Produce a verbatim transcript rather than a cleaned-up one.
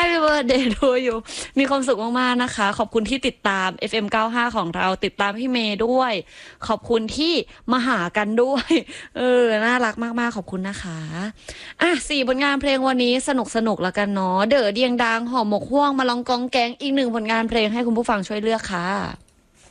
Happy birthday to you มีความสุขมากๆนะคะขอบคุณที่ติดตาม เอฟ เอ็ม เก้าสิบห้า ของเราติดตามพี่เมย์ด้วย ขอบคุณที่มาหากันด้วยเออน่ารักมากๆขอบคุณนะคะอ่ะสี่ผลงานเพลงวันนี้สนุกสนุกแล้วกันเนาะเด๋อเดียงดังห่อหมกห่วงมาลองกองแกงอีกหนึ่งผลงานเพลงให้คุณผู้ฟังช่วยเลือกค่ะ